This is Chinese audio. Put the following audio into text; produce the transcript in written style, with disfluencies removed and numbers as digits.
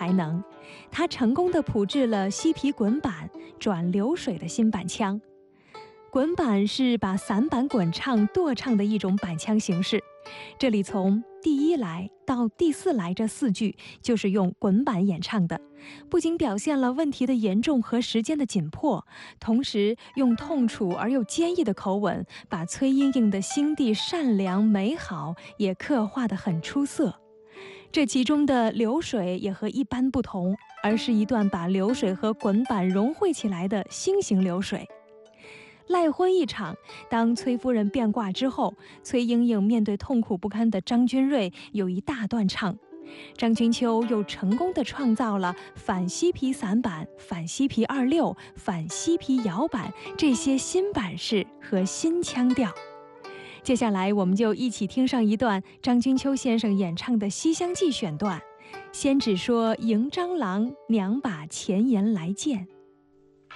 才能，他成功地谱制了西皮滚板转流水的新板腔。滚板是把散板滚唱跺唱的一种板腔形式，这里从第一来到第四来这4句就是用滚板演唱的，不仅表现了问题的严重和时间的紧迫，同时用痛楚而又坚毅的口吻，把崔莺莺的心地善良美好也刻画得很出色。这其中的流水也和一般不同，而是一段把流水和滚板融汇起来的新型流水。赖婚一场，当崔夫人变卦之后，崔莺莺面对痛苦不堪的张君瑞有一大段唱，张君秋又成功地创造了反西皮散板、反西皮26、反西皮摇板这些新板式和新腔调。接下来我们就一起听上一段张君秋先生演唱的《西厢记》选段，先只说迎张郎，娘把前言来见。